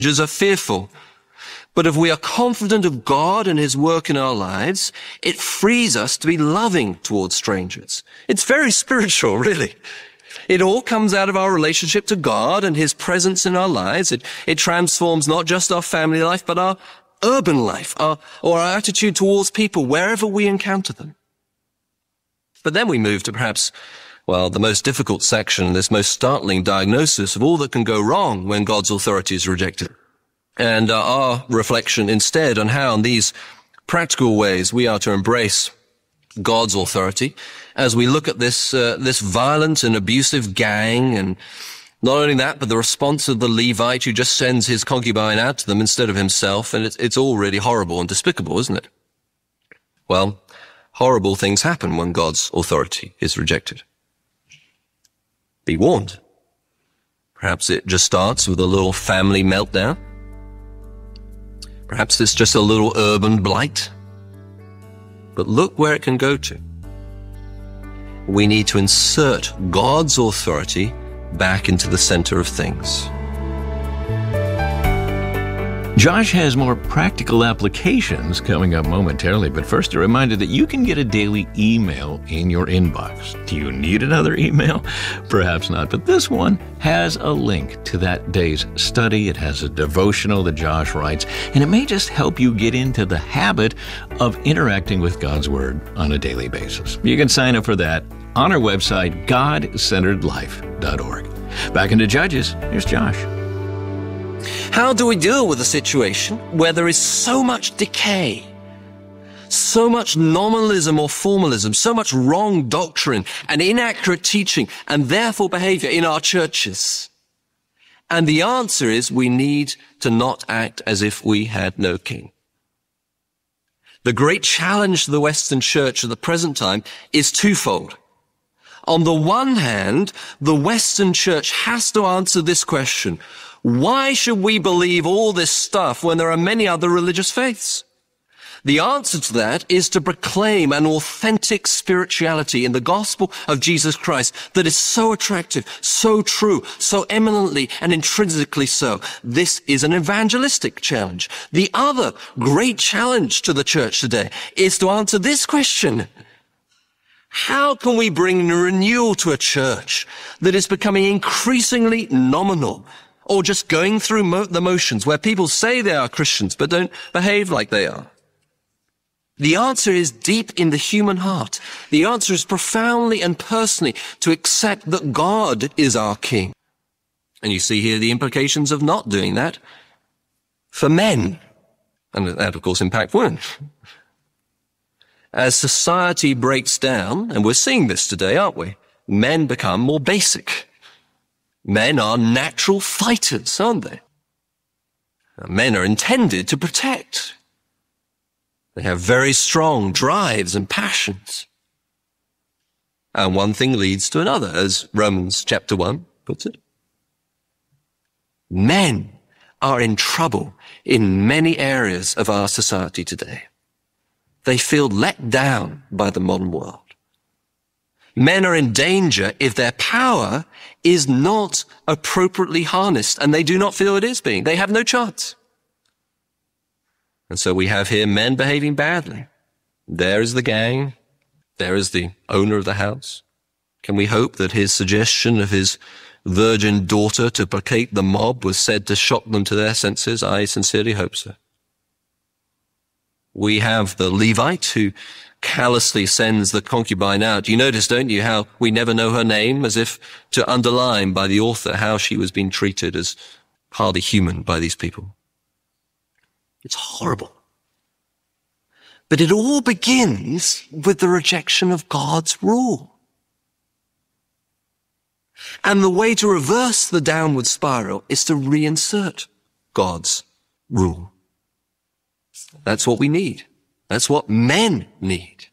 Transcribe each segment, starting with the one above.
are fearful. But if we are confident of God and his work in our lives, it frees us to be loving towards strangers. It's very spiritual, really. It all comes out of our relationship to God and his presence in our lives. It transforms not just our family life, but our urban life, or our attitude towards people wherever we encounter them. But then we move to perhaps, the most difficult section, this most startling diagnosis of all that can go wrong when God's authority is rejected. And our reflection instead on how in these practical ways we are to embrace God's authority as we look at this violent and abusive gang, and not only that, but the response of the Levite who just sends his concubine out to them instead of himself, and it's all really horrible and despicable, isn't it? Well, horrible things happen when God's authority is rejected. Be warned. Perhaps it just starts with a little family meltdown. Perhaps it's just a little urban blight. But look where it can go to. We need to insert God's authority back into the center of things. Josh has more practical applications coming up momentarily, but first a reminder that you can get a daily email in your inbox. Do you need another email? Perhaps not, but this one has a link to that day's study. It has a devotional that Josh writes, and it may just help you get into the habit of interacting with God's Word on a daily basis. You can sign up for that on our website, godcenteredlife.org. Back into Judges, here's Josh. How do we deal with a situation where there is so much decay, so much nominalism or formalism, so much wrong doctrine and inaccurate teaching and therefore behavior in our churches? And the answer is we need to not act as if we had no king. The great challenge to the Western church at the present time is twofold. On the one hand, the Western church has to answer this question: why should we believe all this stuff when there are many other religious faiths? The answer to that is to proclaim an authentic spirituality in the gospel of Jesus Christ that is so attractive, so true, so eminently and intrinsically so. This is an evangelistic challenge. The other great challenge to the church today is to answer this question: how can we bring renewal to a church that is becoming increasingly nominal, or just going through the motions, where people say they are Christians but don't behave like they are? The answer is deep in the human heart. The answer is profoundly and personally to accept that God is our King. And you see here the implications of not doing that for men. And that, of course, impacts women. As society breaks down, and we're seeing this today, aren't we? Men become more basic. Men are natural fighters, aren't they? Men are intended to protect. They have very strong drives and passions. And one thing leads to another, as Romans chapter 1 puts it. Men are in trouble in many areas of our society today. They feel let down by the modern world. Men are in danger if their power is not appropriately harnessed, and they do not feel it is being. They have no chance. And so we have here men behaving badly. There is the gang. There is the owner of the house. Can we hope that his suggestion of his virgin daughter to placate the mob was said to shock them to their senses? I sincerely hope so. We have the Levite who callously sends the concubine out. You notice, don't you, how we never know her name, as if to underline by the author how she was being treated as hardly human by these people. It's horrible. But it all begins with the rejection of God's rule. And the way to reverse the downward spiral is to reinsert God's rule. That's what we need. That's what men need.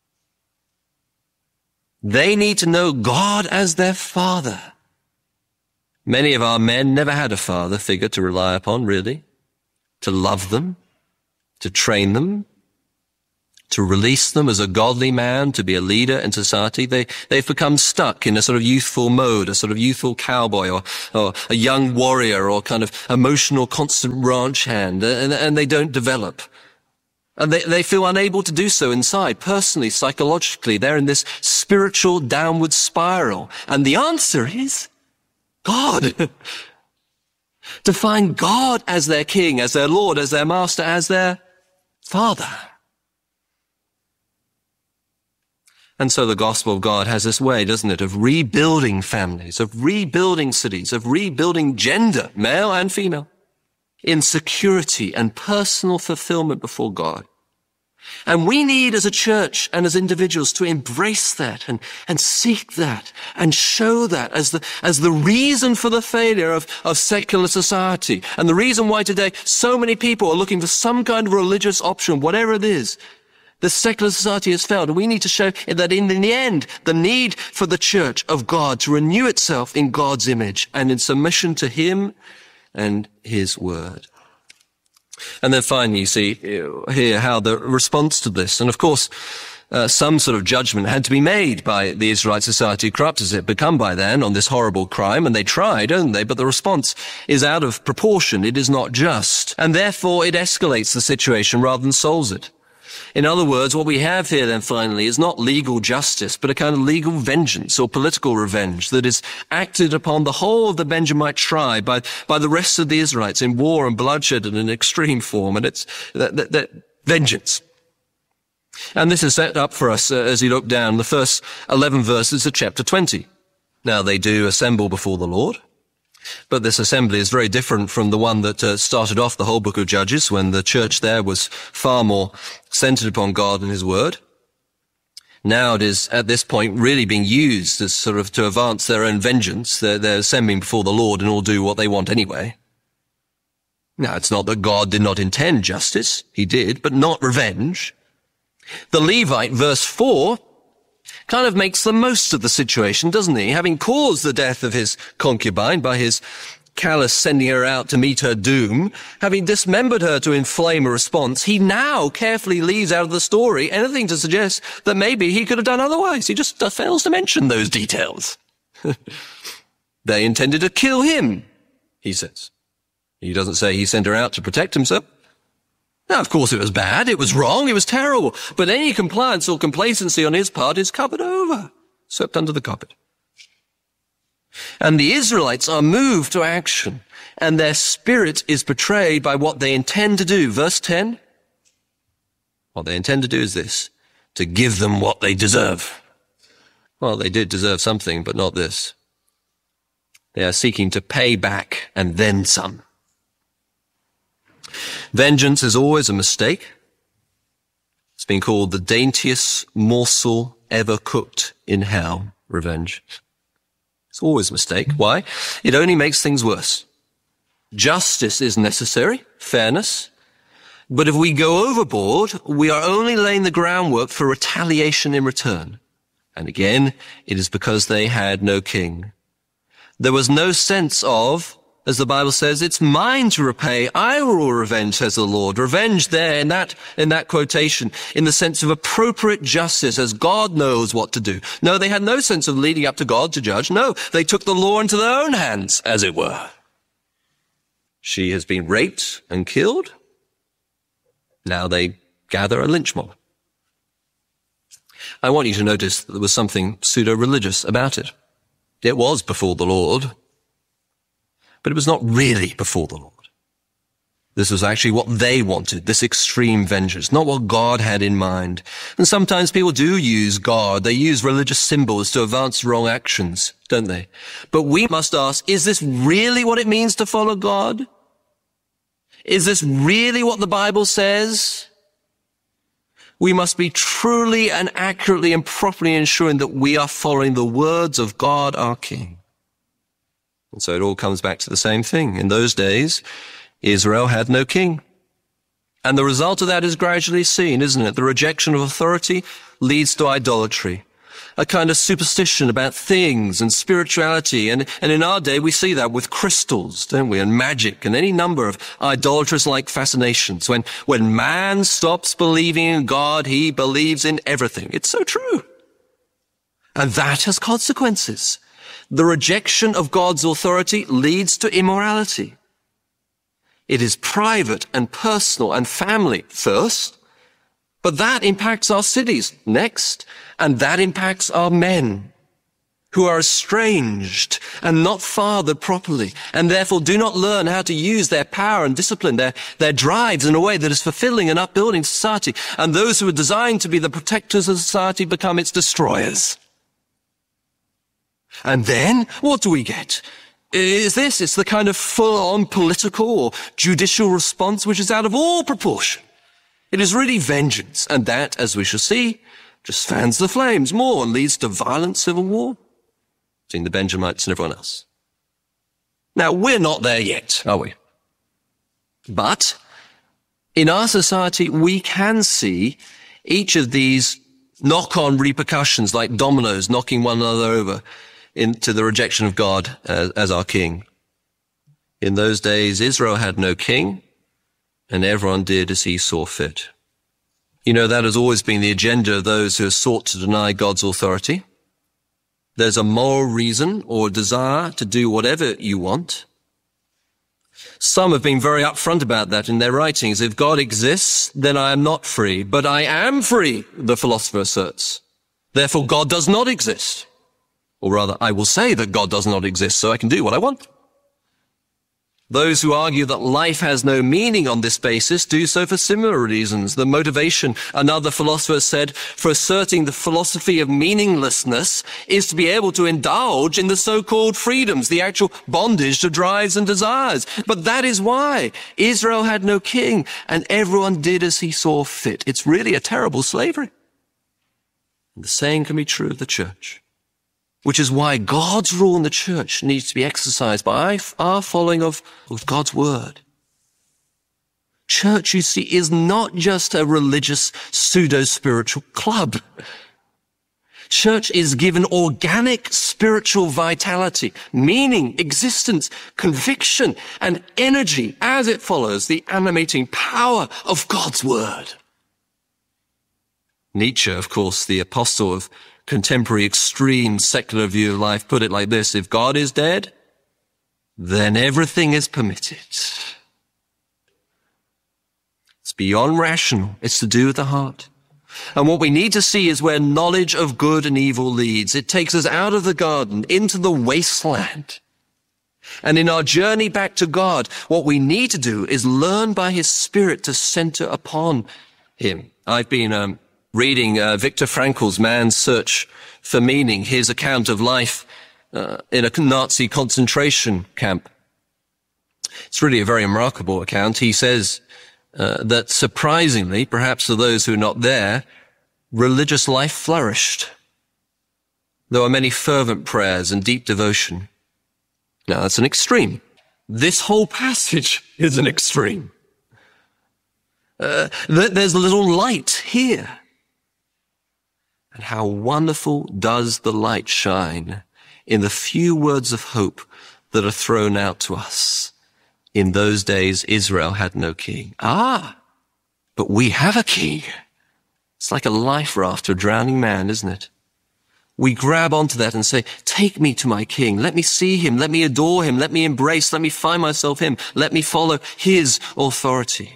They need to know God as their father. Many of our men never had a father figure to rely upon, really, to love them, to train them, to release them as a godly man, to be a leader in society. They've become stuck in a sort of youthful mode, a sort of youthful cowboy or a young warrior or kind of emotional constant ranch hand, and they don't develop. And they feel unable to do so inside, personally, psychologically. They're in this spiritual downward spiral. And the answer is God. To find God as their King, as their Lord, as their Master, as their Father. And so the gospel of God has this way, doesn't it, of rebuilding families, of rebuilding cities, of rebuilding gender, male and female, in security and personal fulfillment before God. And we need as a church and as individuals to embrace that and seek that and show that as the reason for the failure of secular society. And the reason why today so many people are looking for some kind of religious option, whatever it is. The secular society has failed, and we need to show that in the end, the need for the church of God to renew itself in God's image and in submission to Him and His word. And then finally, you see here how the response to this, and of course, some sort of judgment had to be made by the Israelite society, corrupt as it had become by then, on this horrible crime, and they tried, don't they? But the response is out of proportion. It is not just, and therefore it escalates the situation rather than solves it. In other words, what we have here then finally is not legal justice, but a kind of legal vengeance or political revenge that is acted upon the whole of the Benjamite tribe by the rest of the Israelites in war and bloodshed in an extreme form. And it's that vengeance. And this is set up for us as you look down the first 11 verses of chapter 20. Now they do assemble before the Lord. But this assembly is very different from the one that started off the whole book of Judges, when the church there was far more centered upon God and His word. Now it is at this point really being used as sort of to advance their own vengeance. They're assembling before the Lord and all do what they want anyway. Now it's not that God did not intend justice. He did, but not revenge. The Levite, verse 4, kind of makes the most of the situation, doesn't he? Having caused the death of his concubine by his callous sending her out to meet her doom, having dismembered her to inflame a response, he now carefully leaves out of the story anything to suggest that maybe he could have done otherwise. He just fails to mention those details. They intended to kill him, he says. He doesn't say he sent her out to protect himself. Now, of course, it was bad, it was wrong, it was terrible, but any compliance or complacency on his part is covered over, swept under the carpet. And the Israelites are moved to action, and their spirit is betrayed by what they intend to do. Verse 10, what they intend to do is this, to give them what they deserve. Well, they did deserve something, but not this. They are seeking to pay back and then some. Vengeance is always a mistake. It's been called the daintiest morsel ever cooked in hell, revenge. It's always a mistake. Why? It only makes things worse. Justice is necessary, fairness. But if we go overboard, we are only laying the groundwork for retaliation in return. And again, it is because they had no king. There was no sense of, as the Bible says, it's mine to repay, I will revenge, says the Lord. Revenge there in that quotation, in the sense of appropriate justice, as God knows what to do. No, they had no sense of leading up to God to judge. No, they took the law into their own hands, as it were. She has been raped and killed. Now they gather a lynch mob. I want you to notice that there was something pseudo-religious about it. It was before the Lord, but it was not really before the Lord. This was actually what they wanted, this extreme vengeance, not what God had in mind. And sometimes people do use God. They use religious symbols to advance wrong actions, don't they? But we must ask, is this really what it means to follow God? Is this really what the Bible says? We must be truly and accurately and properly ensuring that we are following the words of God, our King. And so it all comes back to the same thing. In those days, Israel had no king. And the result of that is gradually seen, isn't it? The rejection of authority leads to idolatry. a kind of superstition about things and spirituality. And in our day, we see that with crystals, don't we? And magic and any number of idolatrous-like fascinations. When man stops believing in God, he believes in everything. It's so true. And that has consequences. The rejection of God's authority leads to immorality. It is private and personal and family first, but that impacts our cities next, and that impacts our men who are estranged and not fathered properly, and therefore do not learn how to use their power and discipline, their drives in a way that is fulfilling and upbuilding society. And those who are designed to be the protectors of society become its destroyers. And then, what do we get? It's the kind of full-on political or judicial response which is out of all proportion. It is really vengeance, and that, as we shall see, just fans the flames more and leads to violent civil war between the Benjamites and everyone else. Now, we're not there yet, are we? But in our society, we can see each of these knock-on repercussions like dominoes knocking one another over into the rejection of God as our king. In those days, Israel had no king, and everyone did as he saw fit. You know, that has always been the agenda of those who have sought to deny God's authority. There's a moral reason or desire to do whatever you want. Some have been very upfront about that in their writings. If God exists, then I am not free. But I am free, the philosopher asserts. Therefore, God does not exist. Or rather, I will say that God does not exist so I can do what I want. Those who argue that life has no meaning on this basis do so for similar reasons. The motivation, another philosopher said, for asserting the philosophy of meaninglessness is to be able to indulge in the so-called freedoms, the actual bondage to drives and desires. But that is why Israel had no king and everyone did as he saw fit. It's really a terrible slavery. And the same can be true of the church. Which is why God's rule in the church needs to be exercised by our following of God's word. Church, you see, is not just a religious pseudo-spiritual club. Church is given organic spiritual vitality, meaning, existence, conviction, and energy as it follows the animating power of God's word. Nietzsche, of course, the apostle of contemporary extreme secular view of life, put it like this: if God is dead, then everything is permitted. It's beyond rational. It's to do with the heart. And what we need to see is where knowledge of good and evil leads. It takes us out of the garden into the wasteland. And in our journey back to God, what we need to do is learn by his Spirit to center upon him. I've been reading Viktor Frankl's Man's Search for Meaning, his account of life in a Nazi concentration camp. It's really a very remarkable account. He says that surprisingly, perhaps for those who are not there, religious life flourished. There were many fervent prayers and deep devotion. Now, that's an extreme. This whole passage is an extreme. There's a little light here. And how wonderful does the light shine in the few words of hope that are thrown out to us. In those days, Israel had no king. But we have a king. It's like a life raft to a drowning man, isn't it? We grab onto that and say, take me to my king. Let me see him. Let me adore him. Let me embrace. Let me find myself him. Let me follow his authority.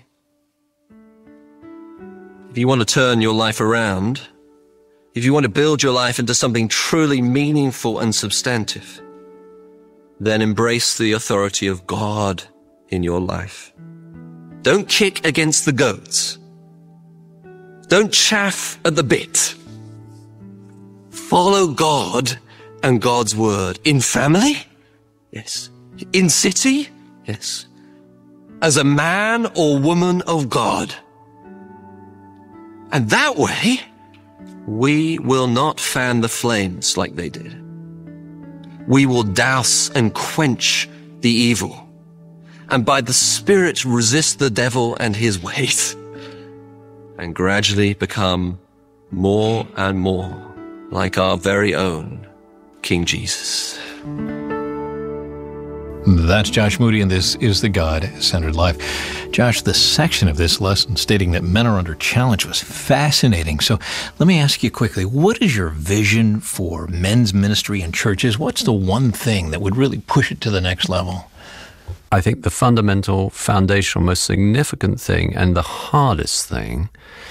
If you want to turn your life around, if you want to build your life into something truly meaningful and substantive, then embrace the authority of God in your life. Don't kick against the goats. Don't chaff at the bit. Follow God and God's word. In family? Yes. In city? Yes. As a man or woman of God. And that way, we will not fan the flames like they did. We will douse and quench the evil, and by the Spirit resist the devil and his ways, and gradually become more and more like our very own King Jesus. That's Josh Moody, and this is The God-Centered Life. Josh, the section of this lesson stating that men are under challenge was fascinating. So let me ask you quickly, what is your vision for men's ministry in churches? What's the one thing that would really push it to the next level? I think the fundamental, foundational, most significant thing and the hardest thing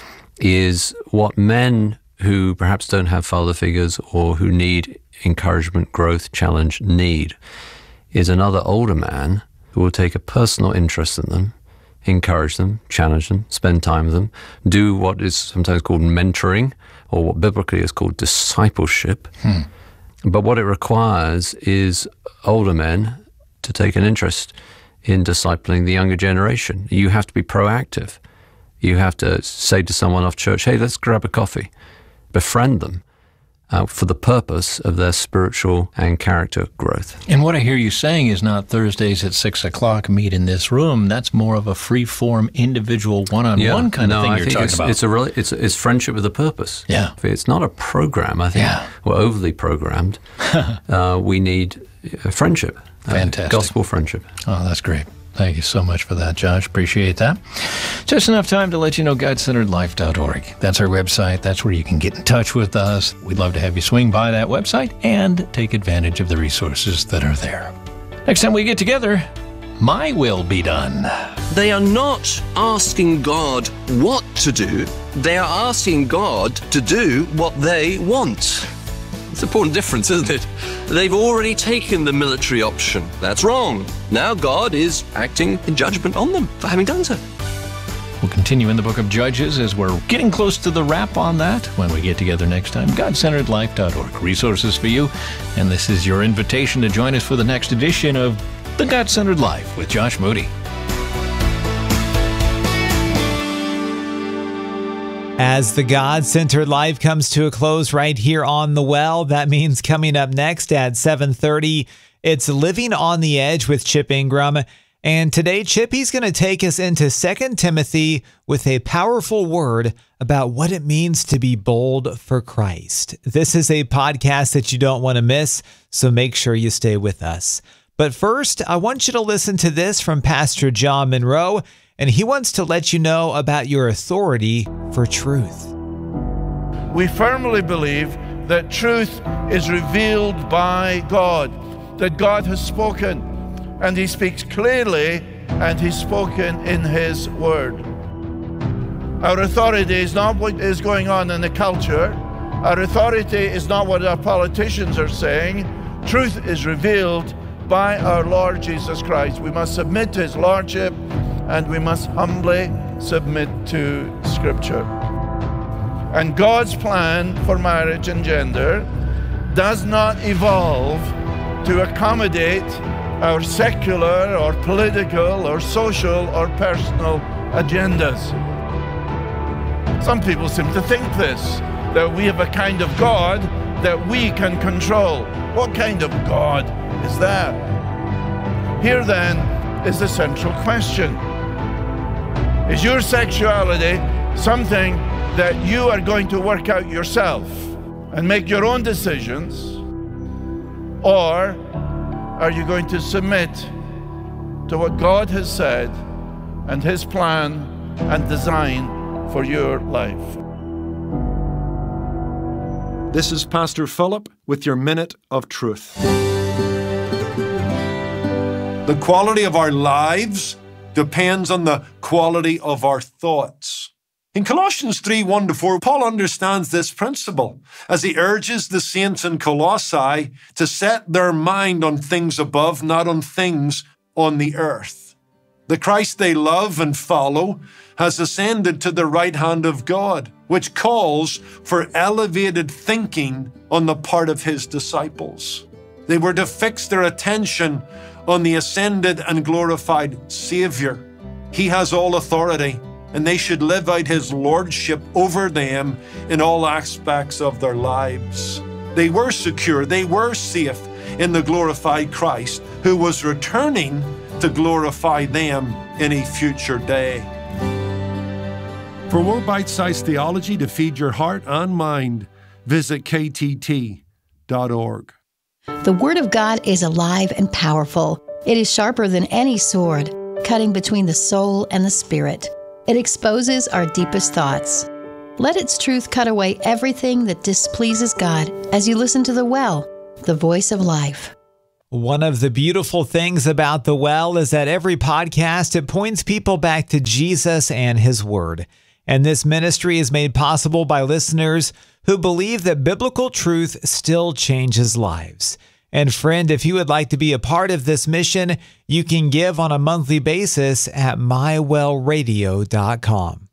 is what men who perhaps don't have father figures or who need encouragement, growth, challenge, need is another older man who will take a personal interest in them, encourage them, challenge them, spend time with them, do what is sometimes called mentoring or what biblically is called discipleship. But what it requires is older men to take an interest in discipling the younger generation. You have to be proactive. You have to say to someone off church, hey, let's grab a coffee. Befriend them for the purpose of their spiritual and character growth. And what I hear you saying is not Thursdays at 6 o'clock, meet in this room. That's more of a free-form, individual, one-on-one kind of thing you're talking about. It's friendship with a purpose. Yeah. It's not a program. I think we're overly programmed. We need friendship. Fantastic. Gospel friendship. Oh, that's great. Thank you so much for that, Josh. Appreciate that. Just enough time to let you know GodCenteredLife.org. That's our website. That's where you can get in touch with us. We'd love to have you swing by that website and take advantage of the resources that are there. Next time we get together, my will be done. They are not asking God what to do. They are asking God to do what they want. It's an important difference, isn't it? They've already taken the military option. That's wrong. Now God is acting in judgment on them for having done so. We'll continue in the book of Judges as we're getting close to the wrap on that when we get together next time. GodCenteredLife.org. Resources for you. And this is your invitation to join us for the next edition of The God-Centered Life with Josh Moody. As the God-Centered Life comes to a close right here on The Well, that means coming up next at 7:30, it's Living on the Edge with Chip Ingram. And today, Chip, he's going to take us into 2 Timothy with a powerful word about what it means to be bold for Christ. This is a podcast that you don't want to miss, so make sure you stay with us. But first, I want you to listen to this from Pastor John Monroe, and he wants to let you know about your authority for truth. We firmly believe that truth is revealed by God, that God has spoken, and He speaks clearly, and He's spoken in His Word. Our authority is not what is going on in the culture. Our authority is not what our politicians are saying. Truth is revealed by our Lord Jesus Christ. We must submit to His Lordship, and we must humbly submit to Scripture. And God's plan for marriage and gender does not evolve to accommodate our secular or political or social or personal agendas. Some people seem to think this, that we have a kind of God that we can control. What kind of God is that? Here then is the central question. Is your sexuality something that you are going to work out yourself and make your own decisions? Or are you going to submit to what God has said and His plan and design for your life? This is Pastor Philip with your Minute of Truth. The quality of our lives depends on the quality of our thoughts. In Colossians 3:1-4, Paul understands this principle as he urges the saints in Colossae to set their mind on things above, not on things on the earth. The Christ they love and follow has ascended to the right hand of God, which calls for elevated thinking on the part of His disciples. They were to fix their attention on the ascended and glorified Savior. He has all authority, and they should live out His lordship over them in all aspects of their lives. They were secure, they were safe in the glorified Christ, who was returning to glorify them in a future day. For more bite-sized theology to feed your heart and mind, visit ktt.org. The Word of God is alive and powerful. It is sharper than any sword, cutting between the soul and the spirit. It exposes our deepest thoughts. Let its truth cut away everything that displeases God as you listen to The Well, the voice of life. One of the beautiful things about The Well is that every podcast, it points people back to Jesus and His Word. And this ministry is made possible by listeners who believe that biblical truth still changes lives. And friend, if you would like to be a part of this mission, you can give on a monthly basis at mywellradio.com.